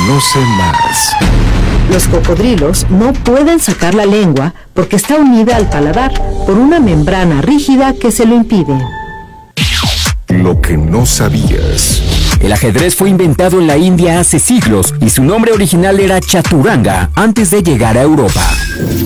Conoce más. Los cocodrilos no pueden sacar la lengua porque está unida al paladar por una membrana rígida que se lo impide. Lo que no sabías. El ajedrez fue inventado en la India hace siglos y su nombre original era chaturanga antes de llegar a Europa.